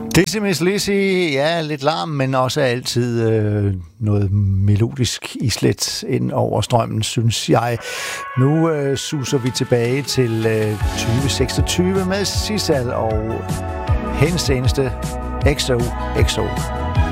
Dizzy Miss Lizzy, ja, lidt larm, men også altid noget melodisk islet ind over strømmen, synes jeg. Nu suser vi tilbage til 2026 med Sissal og hendes seneste XOXO.